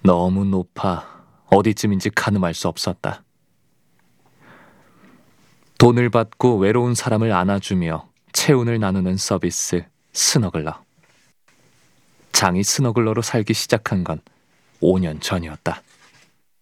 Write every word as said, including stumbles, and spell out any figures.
너무 높아 어디쯤인지 가늠할 수 없었다. 돈을 받고 외로운 사람을 안아주며 체온을 나누는 서비스 스너글러. 장이 스너글러로 살기 시작한 건 오 년 전이었다.